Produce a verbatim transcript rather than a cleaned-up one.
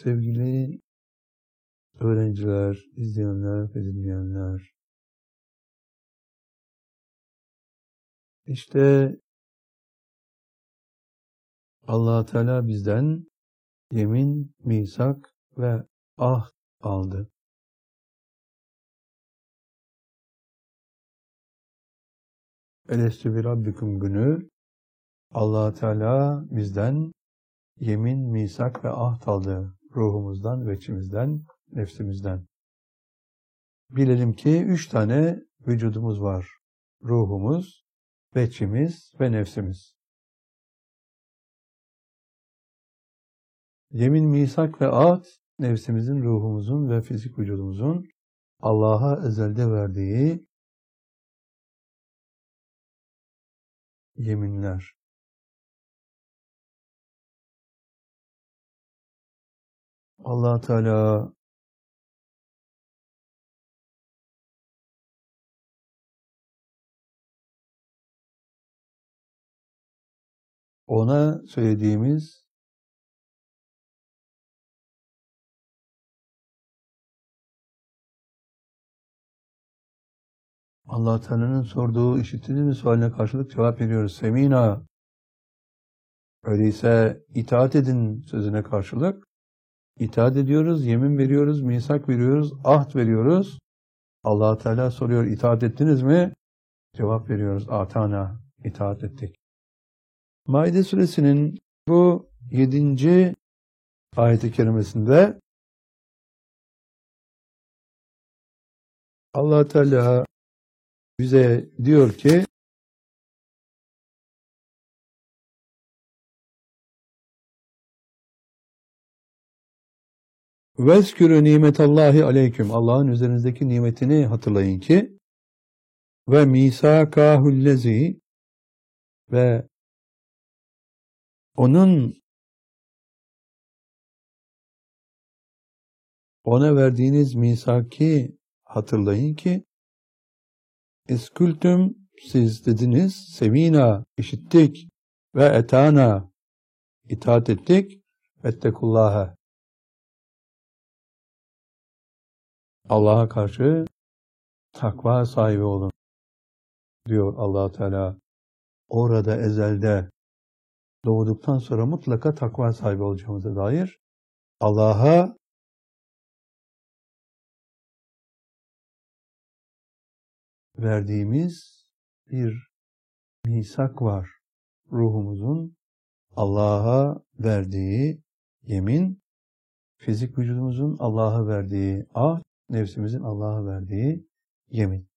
Sevgili öğrenciler, izleyenler ve dinleyenler, işte Allah Teala bizden yemin, misak ve ahd aldı. Elestü bi Rabbikum günü Allah Teala bizden yemin, misak ve ahd aldı. Ruhumuzdan ve içimizden, nefsimizden. Bilelim ki üç tane vücudumuz var. Ruhumuz, veçimiz ve nefsimiz. Yemin, misak ve ahd, nefsimizin, ruhumuzun ve fizik vücudumuzun Allah'a ezelde verdiği yeminler. Allah Teala ona söylediğimiz Allah Teala'nın sorduğu işittiğiniz sualine karşılık cevap veriyoruz. Semina. Öyleyse itaat edin sözüne karşılık itaat ediyoruz, yemin veriyoruz, misak veriyoruz, ahd veriyoruz. Allah Teala soruyor, itaat ettiniz mi? Cevap veriyoruz, atana, itaat ettik. Maide suresinin bu yedinci ayet-i kerimesinde Allah Teala bize diyor ki Vezkürü nimetallahi aleyküm. Allah'ın üzerinizdeki nimetini hatırlayın ki ve misakahullezi ve onun ona verdiğiniz misaki hatırlayın ki İskültüm siz dediniz semina işittik ve etana itaat ettik ettekullaha Allah'a karşı takva sahibi olun diyor Allah Teala. Orada ezelde doğduktan sonra mutlaka takva sahibi olacağımıza dair Allah'a verdiğimiz bir misak var. Ruhumuzun Allah'a verdiği yemin, fizik vücudumuzun Allah'a verdiği ahd, nefsimizin Allah'a verdiği yemin.